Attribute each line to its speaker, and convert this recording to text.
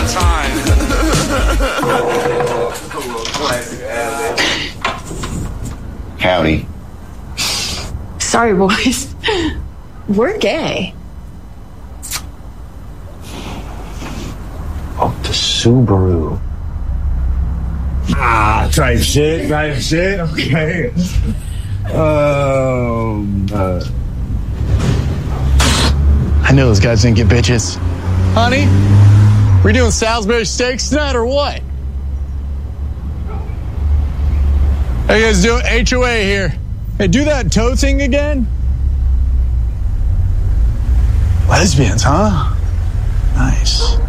Speaker 1: Howdy.
Speaker 2: Sorry, boys. We're gay.
Speaker 1: Oh, the Subaru.
Speaker 3: Type shit. Okay.
Speaker 4: I knew those guys didn't get bitches. Honey, we doing Salisbury steaks tonight or what? Hey, guys, doing HOA here. Hey, do that toe thing again. Lesbians, huh? Nice.